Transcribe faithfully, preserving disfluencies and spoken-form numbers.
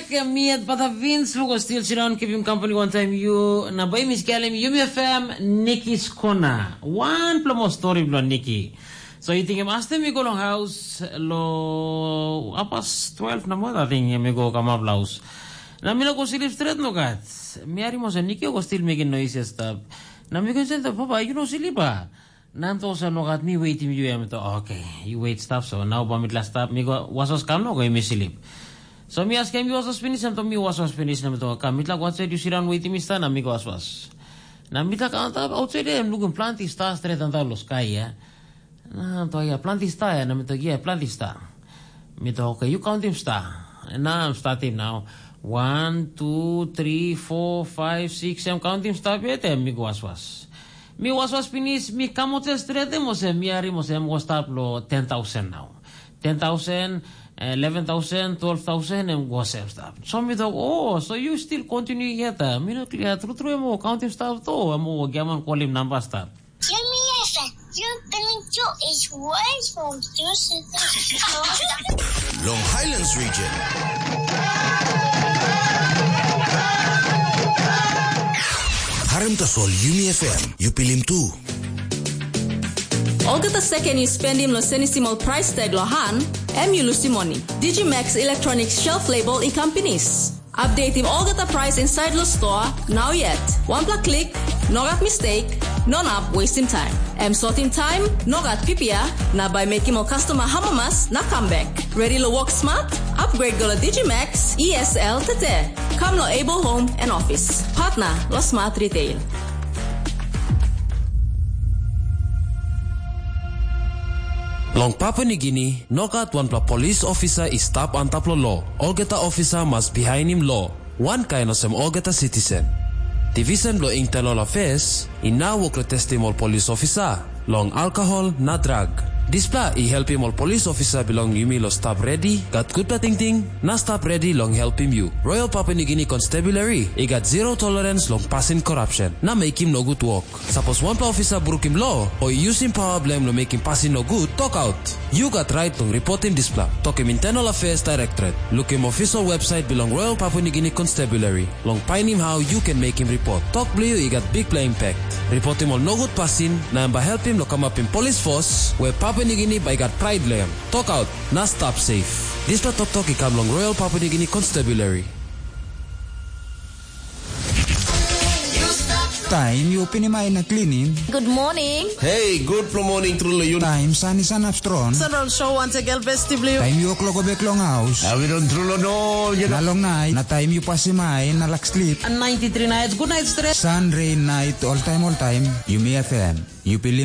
back. Me at Pata Vince. We'll still sit down, keep him company one time. You, na boy Miss Kalim, Yumi F M, Nikki's Corner. One plomo story blo Nikki. So you think I'm asking me go long house, lo, apas twelve na mo, I think me go come up house. Na mi na ko silip straight no kat. Mi ari mo sa Nikki, ko still making noise and stuff. Na mi ko say, Papa, you know silip ah. Nanto sa no kat mi wait mi you to okay, you wait stuff so now ba mit last stop mi go wasos kam no go mi silip. So mi ask him you wasos finish and to mi wasos finish na mi to kam mitla what said you sit down wait mi sta na mi go waswas. Na mitla ka ta outside em lugun planti sta straight and los sky ya. Na to ya planti sta ya na mi to ya planti sta. Mi to okay you count him sta. And now I'm starting now. One, two, three, four, five, six, seven count him sta bete mi go waswas. Mi waswas finish, mi kamote straight mo se mi ari mo se mo stop lo ten thousand now. ten thousand, eleven thousand, twelve thousand and go same stuff. So mi thought, oh, so you still continue here. Mi no clear, true true mo counting stuff to, mo gaman call him number stuff. Jimmy F M, your billing job is way for you. Long Highlands region. Harem tasol Yumi F M, you pilim tu. Olga the second you spend him lo senisimal price tag lo han, em you lose money. Digimax Electronics shelf label in companies. Update him Olga the price inside lo store, now yet. One plus click, no got mistake, no up wasting time. Em sorting time, no got pipia, na by making more customer hamamas, na come back. Ready to work smart? Upgrade go to Digimax E S L today. Come lo Able Home and Office. Partner lo Smart Retail. Long Papua New Guinea, nogat one pla police officer is tap on top lo law. Olgeta officer must behind him law. One kind of some Olgeta citizen. Division lo internal affairs, in now work lo testimonial police officer. Long alcohol, na drug. Displa I help him all police officer belong Yumi lo stop ready, got good ting ting, na stop ready long help him you. Royal Papua New Guinea Constabulary, I got zero tolerance long passing corruption, na make him no good work. Suppose one pa officer broke him law, or use him power blame lo make him passing no good, talk out. You got right long report him Displa. Talk him Internal Affairs Directorate. Look him official website belong Royal Papua New Guinea Constabulary. Long pine him how you can make him report. Talk blue I got big play impact. Report him all no good passing, na ba help him lo come up in police force, where Papua New Guinea by got pride layam. Talk out, na stop safe. This pa talk talk I come long Royal Papua New Guinea Constabulary. Time you pinimay na cleaning. Good morning. Hey, good morning trulo yun. Time sunny sun upstrong. Central show once again vestibule. Time you kloko beklong house. Awi don trulo no. Nalong night, na time you pasimay na lak sleep. And ninety-three nights, good night stress. Sun, rain, night, all time, all time. Yumi F M. You pilim